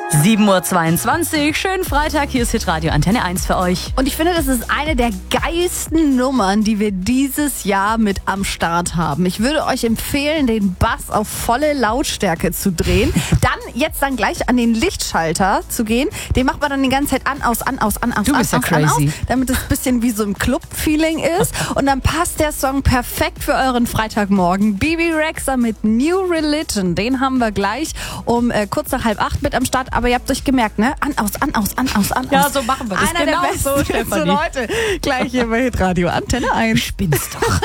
7:22 Uhr, schönen Freitag, hier ist Hitradio Antenne 1 für euch. Und ich finde, das ist eine der geilsten Nummern, die wir dieses Jahr mit am Start haben. Ich würde euch empfehlen, den Bass auf volle Lautstärke zu drehen. Dann gleich an den Lichtschalter zu gehen. Den macht man dann die ganze Zeit an, aus, Du bist ja crazy. damit es ein bisschen wie so ein Club-Feeling ist. Und dann passt der Song perfekt für euren Freitagmorgen. Bebe Rexha mit New Religion. Den haben wir gleich um kurz nach 7:30 mit am Start. Aber ihr habt euch gemerkt, ne? An, aus. Ja, so machen wir das. Einer genau der besten so, Stefanie. Leute. Gleich hier bei Hitradio Antenne 1. Spinnst doch.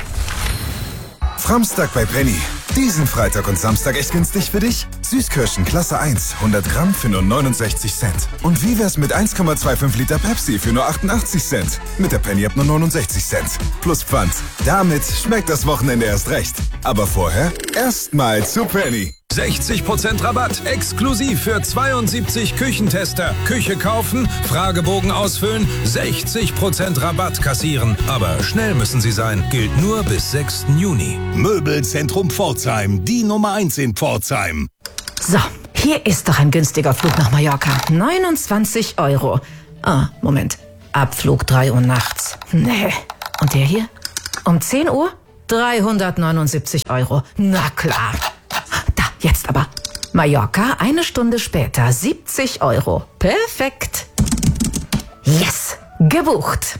Framstag bei Penny. Diesen Freitag und Samstag echt günstig für dich? Süßkirschen Klasse 1, 100 Gramm für nur 69 Cent. Und wie wär's mit 1,25 Liter Pepsi für nur 88 Cent? Mit der Penny ab nur 69 Cent. Plus Pfand. Damit schmeckt das Wochenende erst recht. Aber vorher erstmal zu Penny. 60% Rabatt, exklusiv für 72 Küchentester. Küche kaufen, Fragebogen ausfüllen, 60% Rabatt kassieren. Aber schnell müssen Sie sein, gilt nur bis 6. Juni. Möbelzentrum Pforzheim, die Nummer 1 in Pforzheim. So, hier ist doch ein günstiger Flug nach Mallorca. 29 €. Ah, Moment. Abflug 3 Uhr nachts. Nee. Und der hier? Um 10 Uhr? 379 €. Na klar. Da, jetzt aber. Mallorca, 1 Stunde später, 70 €. Perfekt. Yes, gebucht.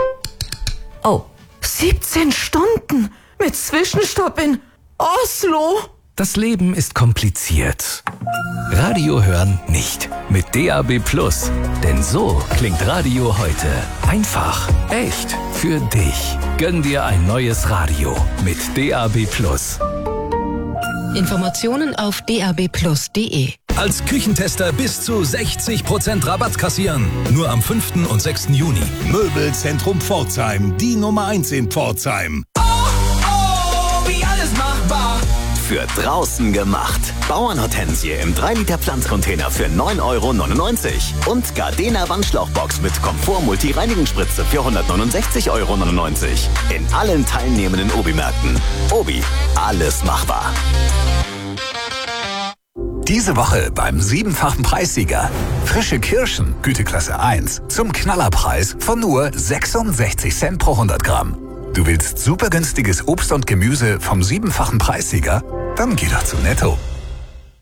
Oh, 17 Stunden mit Zwischenstopp in Oslo. Das Leben ist kompliziert. Radio hören nicht. Mit DAB+. Denn so klingt Radio heute. Einfach, echt, für dich. Gönn dir ein neues Radio mit DAB+. Informationen auf dabplus.de. Als Küchentester bis zu 60% Rabatt kassieren. Nur am 5. und 6. Juni. Möbelzentrum Pforzheim, die Nummer 1 in Pforzheim. Wie alles machbar. Für draußen gemacht. Bauernhortensie im 3-Liter Pflanzcontainer für 9,99 € und Gardena Wandschlauchbox mit Komfort-Multi-Reinigungsspritze für 169,99 € in allen teilnehmenden Obi-Märkten. Obi, alles machbar. Diese Woche beim 7-fachen Preissieger. Frische Kirschen, Güteklasse 1, zum Knallerpreis von nur 66 Cent pro 100 Gramm. Du willst super günstiges Obst und Gemüse vom 7-fachen Preissieger? Dann geh doch zu Netto.